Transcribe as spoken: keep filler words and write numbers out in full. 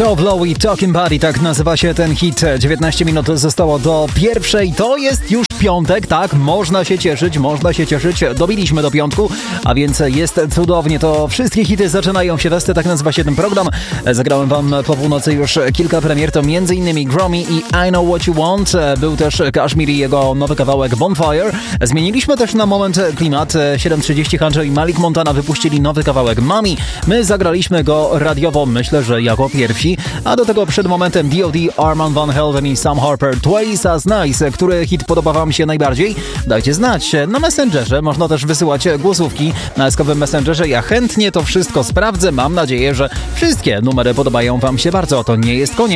To Blow i Talking Body, tak nazywa się ten hit. dziewiętnaście minut zostało do pierwszej. To jest już piątek, tak? Można się cieszyć, można się cieszyć. Dobiliśmy do piątku, a więc jest cudownie. To wszystkie hity zaczynają się westy, tak nazywa się ten program. Zagrałem wam po północy już kilka premier, to m.in. Gromi i I Know What You Want. Był też Kashmir i jego nowy kawałek Bonfire. Zmieniliśmy też na moment klimat. siedem trzydzieści Hunter i Malik Montana wypuścili nowy kawałek Mami. My zagraliśmy go radiowo, myślę, że jako pierwsi. A do tego przed momentem D O D, Armand Van Helden i Sam Harper, Twice as Nice. Który hit podoba wam się najbardziej? Dajcie znać. Na Messengerze można też wysyłać głosówki na eskowym Messengerze. Ja chętnie to wszystko sprawdzę. Mam nadzieję, że wszystkie numery podobają wam się bardzo. To nie jest koniec.